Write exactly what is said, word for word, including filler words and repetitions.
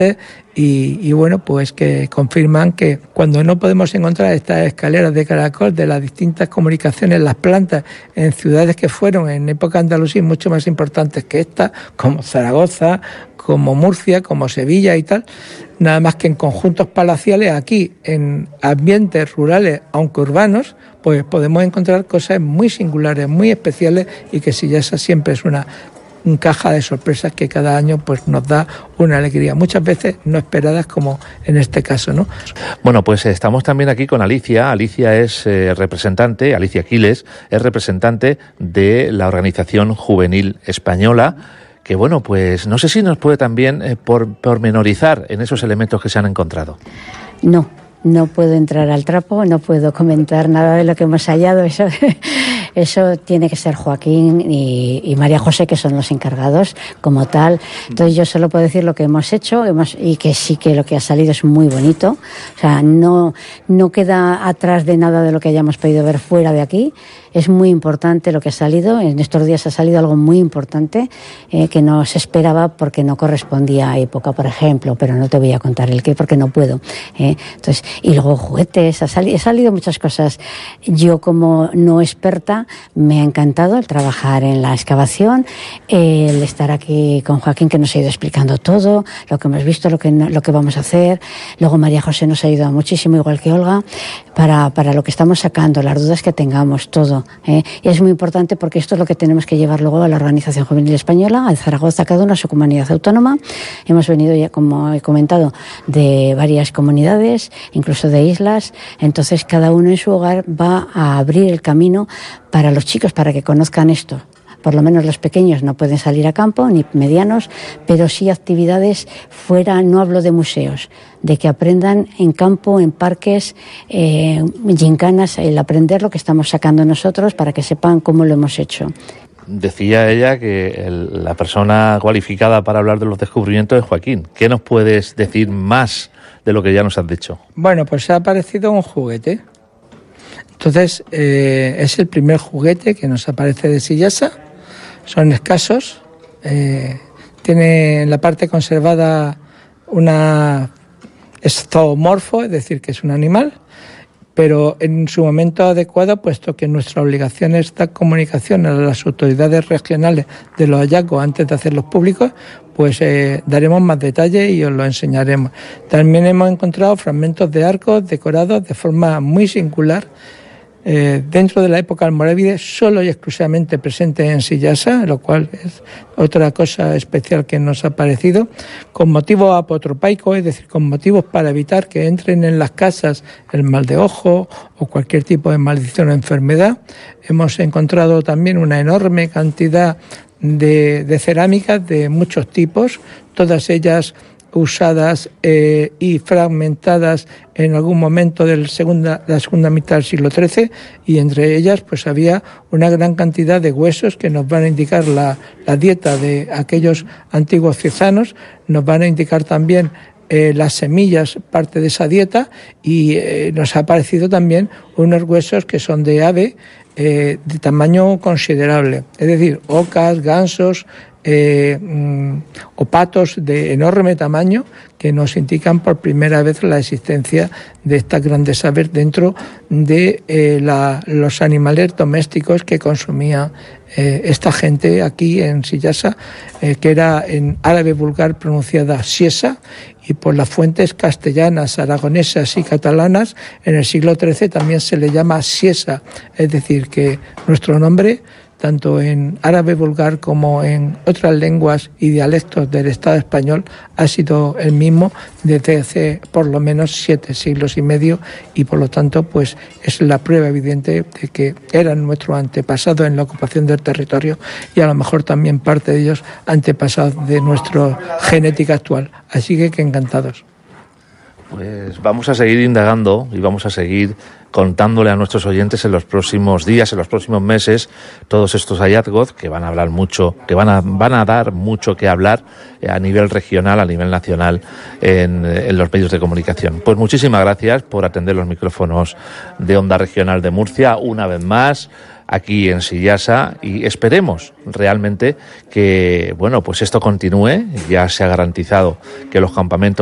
Y, y bueno, pues que confirman que cuando no podemos encontrar estas escaleras de caracol de las distintas comunicaciones, las plantas en ciudades que fueron en época andalusí mucho más importantes que esta, como Zaragoza, como Murcia, como Sevilla y tal, nada más que en conjuntos palaciales, aquí en ambientes rurales, aunque urbanos, pues podemos encontrar cosas muy singulares, muy especiales, y que Sillasa siempre es una caja de sorpresas que cada año pues nos da una alegría, muchas veces no esperadas, como en este caso, ¿no? Bueno, pues estamos también aquí con Alicia. Alicia es eh, representante, Alicia Quiles, es representante de la Organización Juvenil Española, que bueno, pues no sé si nos puede también eh, por, pormenorizar en esos elementos que se han encontrado. No, no puedo entrar al trapo, no puedo comentar nada de lo que hemos hallado, eso... Eso tiene que ser Joaquín y, y María José, que son los encargados como tal. Entonces yo solo puedo decir lo que hemos hecho hemos, y que sí que lo que ha salido es muy bonito. O sea, no, no queda atrás de nada de lo que hayamos podido ver fuera de aquí. Es muy importante lo que ha salido. En estos días ha salido algo muy importante eh, que no se esperaba porque no correspondía a época, por ejemplo, pero no te voy a contar el qué porque no puedo. Eh. Entonces, y luego juguetes, ha salido, ha salido muchas cosas. Yo, como no experta, me ha encantado el trabajar en la excavación, el estar aquí con Joaquín, que nos ha ido explicando todo, lo que hemos visto, lo que, no, lo que vamos a hacer. Luego María José nos ha ayudado muchísimo, igual que Olga, para, para lo que estamos sacando, las dudas que tengamos, todo. ¿eh? Y es muy importante porque esto es lo que tenemos que llevar luego a la Organización Juvenil Española, a Zaragoza, cada una a su comunidad autónoma. Hemos venido ya, como he comentado, de varias comunidades, incluso de islas. Entonces cada uno en su hogar va a abrir el camino para los chicos, para que conozcan esto. Por lo menos los pequeños no pueden salir a campo, ni medianos, pero sí actividades fuera, no hablo de museos, de que aprendan en campo, en parques, eh, gincanas, el aprender lo que estamos sacando nosotros para que sepan cómo lo hemos hecho. Decía ella que el, la persona cualificada para hablar de los descubrimientos es Joaquín. ¿Qué nos puedes decir más de lo que ya nos has dicho? Bueno, pues ha aparecido un juguete. Entonces, eh, es el primer juguete que nos aparece de Sillasa. Son escasos, eh, tiene en la parte conservada una es zoomorfo, es decir, que es un animal, pero en su momento adecuado, puesto que nuestra obligación es dar comunicación a las autoridades regionales de los hallazgos antes de hacerlos públicos, pues eh, daremos más detalle y os lo enseñaremos. También hemos encontrado fragmentos de arcos decorados de forma muy singular, Eh, dentro de la época almorávide, solo y exclusivamente presente en Sillasa, lo cual es otra cosa especial que nos ha parecido, con motivo apotropaico, es decir, con motivos para evitar que entren en las casas el mal de ojo o cualquier tipo de maldición o enfermedad. Hemos encontrado también una enorme cantidad de, de cerámicas de muchos tipos, todas ellas usadas eh, y fragmentadas en algún momento de la segunda, la segunda mitad del siglo trece, y entre ellas pues había una gran cantidad de huesos que nos van a indicar la, la dieta de aquellos antiguos ciezanos, nos van a indicar también eh, las semillas, parte de esa dieta, y eh, nos ha aparecido también unos huesos que son de ave eh, de tamaño considerable, es decir, ocas, gansos, Eh, o patos de enorme tamaño que nos indican por primera vez la existencia de estas grandes aves dentro de eh, la, los animales domésticos que consumía eh, esta gente aquí en Sillasa, eh, que era en árabe vulgar pronunciada siesa, y por las fuentes castellanas, aragonesas y catalanas en el siglo trece también se le llama siesa, es decir, que nuestro nombre, tanto en árabe vulgar como en otras lenguas y dialectos del Estado español, ha sido el mismo desde hace por lo menos siete siglos y medio, y por lo tanto pues es la prueba evidente de que eran nuestros antepasados en la ocupación del territorio, y a lo mejor también parte de ellos antepasados de nuestra genética actual. Así que, que encantados. Pues vamos a seguir indagando y vamos a seguir contándole a nuestros oyentes en los próximos días, en los próximos meses, todos estos hallazgos que van a hablar mucho, que van a, van a dar mucho que hablar a nivel regional, a nivel nacional, en, en los medios de comunicación. Pues muchísimas gracias por atender los micrófonos de Onda Regional de Murcia una vez más. aquí en Sillasa, y esperemos realmente que, bueno, pues esto continúe. Ya se ha garantizado que los campamentos